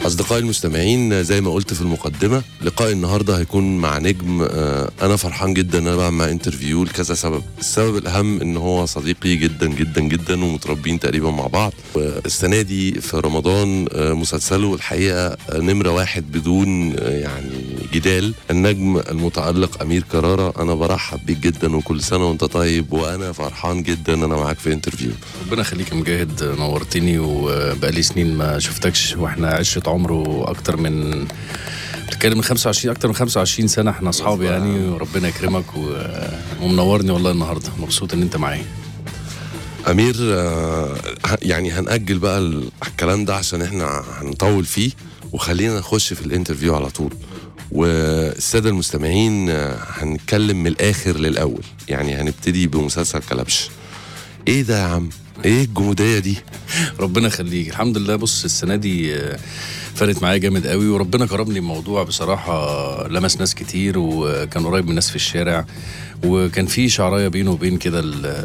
أصدقائي المستمعين، زي ما قلت في المقدمة، لقاء النهاردة هيكون مع نجم أنا فرحان جدا أن أنا بعمل معاه انترفيو لكذا سبب. السبب الأهم إن هو صديقي جدا جدا جدا ومتربين تقريبا مع بعض. السنة دي في رمضان مسلسله الحقيقة نمرة واحد بدون يعني جدال، النجم المتألق أمير كرارة. أنا برحب بيك جدا وكل سنة وأنت طيب، وأنا فرحان جدا أنا معاك في انترفيو. ربنا يخليك يا مجاهد، نورتني وبقالي سنين ما شفتكش، واحنا عشرة عمره اكتر من بتتكلم من 25 اكتر من 25 سنه، احنا اصحاب يعني. وربنا يكرمك ومنورني والله النهارده، مبسوط ان انت معايا. أمير، يعني هنأجل بقى الكلام ده عشان احنا هنطول فيه، وخلينا نخش في الانترفيو على طول. والسادة المستمعين هنتكلم من الآخر للأول، يعني هنبتدي بمسلسل كلبش. ايه ده يا عم؟ ايه الجمودية دي؟ ربنا يخليك. الحمد لله. بص، السنه دي فرقت معايا جامد قوي، وربنا كرمني بموضوع بصراحه لمس ناس كتير، وكان قريب من الناس في الشارع، وكان في شعرايه بينه وبين كده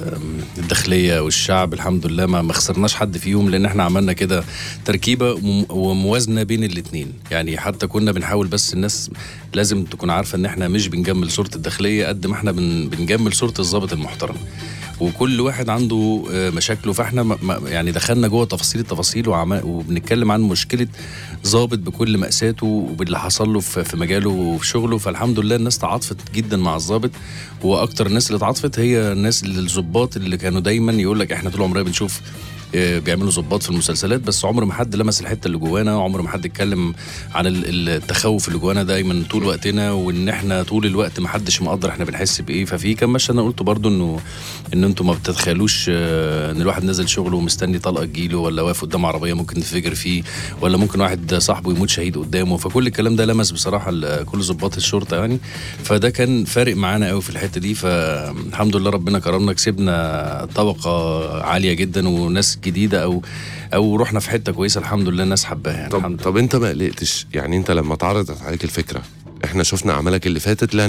الداخليه والشعب. الحمد لله ما خسرناش حد فيهم، لان احنا عملنا كده تركيبه وموازنه بين الاتنين. يعني حتى كنا بنحاول، بس الناس لازم تكون عارفه ان احنا مش بنجمل صوره الداخليه قد ما احنا بنجمل صوره الضابط المحترم، وكل واحد عنده مشاكله. فاحنا يعني دخلنا جوه تفاصيل وبنتكلم عن مشكله ضابط بكل مأساته وباللي حصل له في مجاله وفي شغله. فالحمد لله الناس تعاطفت جدا مع الضابط، واكتر الناس اللي تعاطفت هي الناس الضباط اللي كانوا دايما يقول لك احنا طول عمرنا بنشوف بيعملوا ضباط في المسلسلات، بس عمر ما حد لمس الحته اللي جوانا، عمر ما حد اتكلم عن التخوف اللي جوانا دايما طول وقتنا، وان احنا طول الوقت ما حدش مقدر احنا بنحس بايه. ففي كم مشهد انا قلت برضو ان انتوا ما بتتخيلوش ان الواحد نازل شغله ومستني طلقه تجيله، ولا واقف قدام عربيه ممكن تنفجر فيه، ولا ممكن واحد صاحبه يموت شهيد قدامه. فكل الكلام ده لمس بصراحه كل ضباط الشرطه يعني. فده كان فارق معانا قوي في الحته دي. فالحمد لله ربنا كرمنا، كسبنا طبقه عاليه جدا وناس جديده، او رحنا في حته كويسه الحمد لله الناس حباها يعني. طب انت ما قلقتش؟ يعني انت لما اتعرضت عليك الفكره، احنا شفنا اعمالك اللي فاتت، لا